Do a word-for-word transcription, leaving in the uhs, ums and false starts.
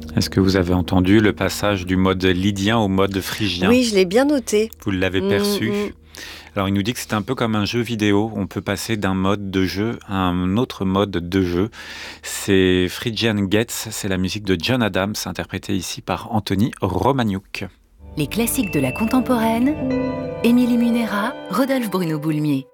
Est-ce que vous avez entendu le passage du mode lydien au mode phrygien? Oui, je l'ai bien noté. Vous l'avez Mmh, perçu? mmh. Alors il nous dit que c'est un peu comme un jeu vidéo, on peut passer d'un mode de jeu à un autre mode de jeu. C'est Phrygian Gets, c'est la musique de John Adams, interprétée ici par Anthony Romagnoc. Les classiques de la contemporaine, Émilie Munera, Rodolphe Bruno Boulmier.